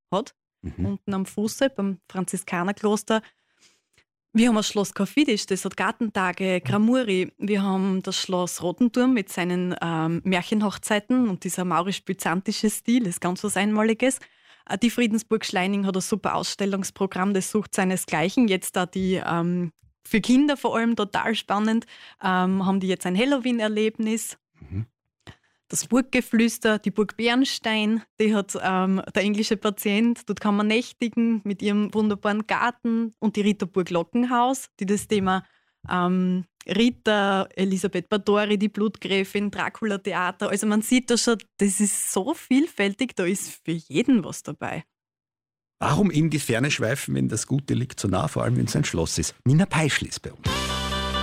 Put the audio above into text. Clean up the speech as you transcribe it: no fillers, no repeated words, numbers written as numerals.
hat, unten am Fuße beim Franziskanerkloster. Wir haben das Schloss Karfidisch, das hat Gartentage, Gramuri. Wir haben das Schloss Rotenturm mit seinen Märchenhochzeiten und dieser maurisch-byzantische Stil, ist ganz was Einmaliges. Die Friedensburg Schleining hat ein super Ausstellungsprogramm, das sucht seinesgleichen. Jetzt da die für Kinder vor allem total spannend, haben die jetzt ein Halloween-Erlebnis. Das Burggeflüster, die Burg Bernstein, die hat der englische Patient, dort kann man nächtigen mit ihrem wunderbaren Garten, und die Ritterburg Lockenhaus, die das Thema Rita, Elisabeth Báthory, die Blutgräfin, Dracula-Theater, also man sieht da schon, das ist so vielfältig, da ist für jeden was dabei. Warum in die Ferne schweifen, wenn das Gute liegt so nah, vor allem wenn es ein Schloss ist? Nina Peischl ist bei uns.